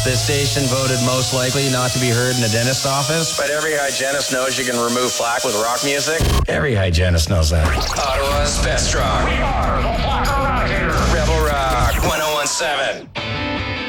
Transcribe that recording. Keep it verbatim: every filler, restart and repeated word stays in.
This station voted most likely not to be heard in a dentist's office. But every hygienist knows you can remove plaque with rock music. Every hygienist knows that. Ottawa's best rock. We are the Plaque Rock Rebel Rock one oh one seven.